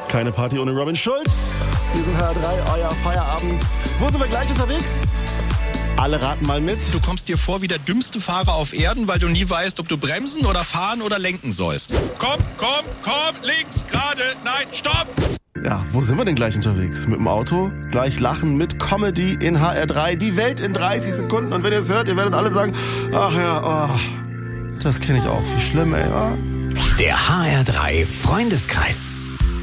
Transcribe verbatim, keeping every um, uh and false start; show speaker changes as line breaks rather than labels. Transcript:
Keine Party ohne Robin Schulz. Wir sind H R drei, euer Feierabend. Wo sind wir gleich unterwegs? Alle raten mal mit.
Du kommst dir vor wie der dümmste Fahrer auf Erden, weil du nie weißt, ob du bremsen oder fahren oder lenken sollst. Komm, komm, komm, links, gerade, nein, stopp!
Ja, wo sind wir denn gleich unterwegs? Mit dem Auto? Gleich lachen mit Comedy in H R drei. Die Welt in dreißig Sekunden. Und wenn ihr es hört, ihr werdet alle sagen, ach ja, oh, das kenne ich auch. Wie schlimm, ey. Oh.
Der H R drei Freundeskreis.